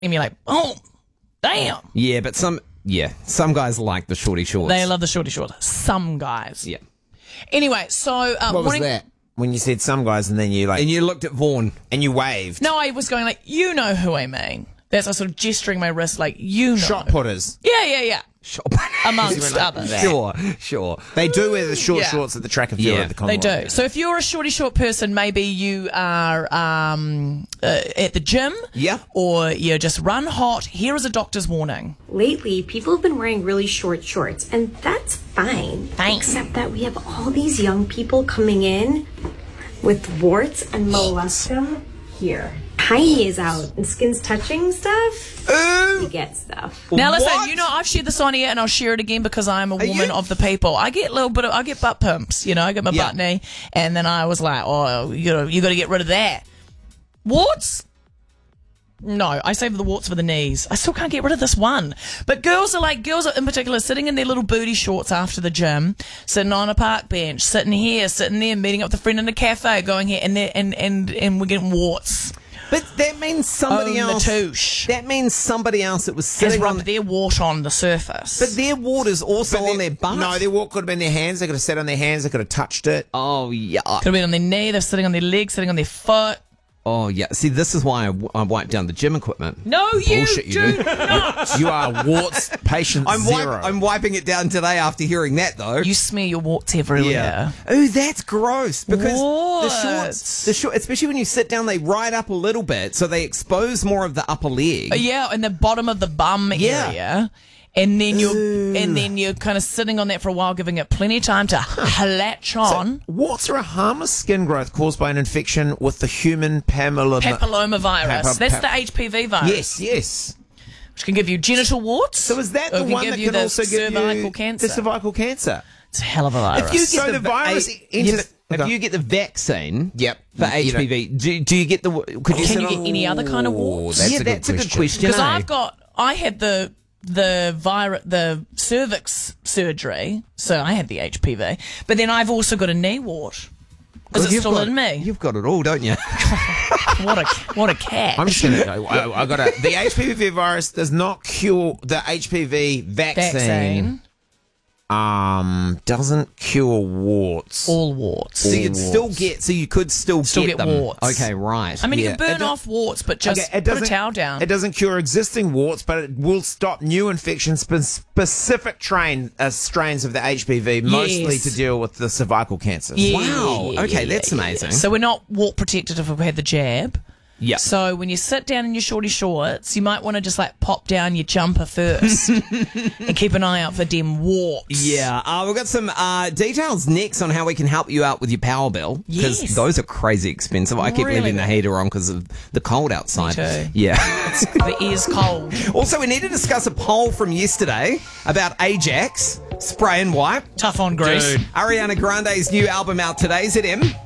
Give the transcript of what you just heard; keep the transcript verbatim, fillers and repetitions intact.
and you're like, oh, damn. Yeah, but some yeah, some guys like the shorty shorts. They love the shorty shorts. Some guys. Yeah. Anyway, so uh, What was morning- that? When you said some guys and then you like And you looked at Vaughn. and you waved. No, I was going like, you know who I mean. That's I sort of gesturing my wrist like, you know. Shot putters. Yeah, yeah, yeah. Sure. Amongst others. Sure, sure. They do wear the short Yeah. shorts at the track and field Yeah. at the They Commonwealth. do. So if you're a shorty short person, maybe you are um, uh, at the gym. Yeah. Or you just run hot. Here is a doctor's warning. Lately, people have been wearing really short shorts, and that's fine. Fine. Except that we have all these young people coming in with warts and molluscum here. Tiny is out and skin's touching stuff. Ooh. You get stuff. Now listen, What? you know I've shared this on here and I'll share it again because I'm a woman you- of the people. I get a little bit of, I get butt pumps, you know, I get my Yeah. butt knee, and then I was like, oh, you gotta, you gotta get rid of that. Warts? No, I save the warts for the knees. I still can't get rid of this one. But girls are like, girls are in particular sitting in their little booty shorts after the gym, sitting on a park bench, sitting here, sitting there, meeting up with a friend in a cafe, going here, and they're- and and and we're getting warts. But that means somebody Oh, else. Matouche. That means somebody else that was Has sitting on. rubbed their wart on the surface. But their water's also But on their butt. No, their walk could have been their hands. They could have sat on their hands. They could have touched it. Oh yeah. Could have been on their knee, they're sitting on their leg, sitting on their foot. Oh yeah. See, this is why I, w- I wiped down the gym equipment. No, you Bullshit you do do. not. You are warts patient I'm, wipe- zero. I'm wiping it down today after hearing that though. You smear your warts everywhere. Yeah. Oh, that's gross because the What? shorts, the short, especially when you sit down, they ride up a little bit, so they expose more of the upper leg. Uh, Yeah, in the bottom of the bum Yeah. area. And then you're and then you're kind of sitting on that for a while, giving it plenty of time to latch on. Warts are a harmless skin growth caused by an infection with the human papilloma. Papillomavirus. Papa- That's pap- the H P V virus. Yes, yes. Which can give you genital warts. So is that or the can one give that you can the also give cervical you cancer. the cervical cancer? It's a hell of a virus. If you get So the, the va- virus a- enters- yeah, but okay. if you get the vaccine, Yep. for You H P V, do, do you get the? Could you Can sit you on- get any other kind of warts? That's yeah, a good that's a good question. question. Because eh? I've got, I had the the virus, the cervix surgery, so I had the H P V. But then I've also got a knee wart. Is Well, it you've still got- in me? You've got it all, don't you? What a what a cat! I'm just gonna go. I, I got it. The H P V virus does not cure the H P V vaccine. Vaccine, Um, doesn't cure warts. all warts. So you'd Warts. still get. So you could still, Still get, get them. warts. Okay, right. I mean, Yeah. you can burn It do- off warts, but just Okay, it put a doesn't- towel down. It doesn't cure existing warts, but it will stop new infections, spe- specific train, uh, strains of the H P V, mostly Yes. to deal with the cervical cancers. Yeah, Wow. yeah, Okay, yeah, that's yeah, amazing. yeah. So we're not wart protected if we've had the jab. Yeah. So when you sit down in your shorty shorts, you might want to just like pop down your jumper first and keep an eye out for them warts. Yeah, uh, we've got some uh, details next on how we can help you out with your power bill. Because Yes. those are crazy expensive. I keep Really leaving the good. heater on because of the cold outside. too. Yeah. The ear's cold. Also, we need to discuss a poll from yesterday about Ajax, spray and wipe. Tough on grease. Ariana Grande's new album out today. Is it M?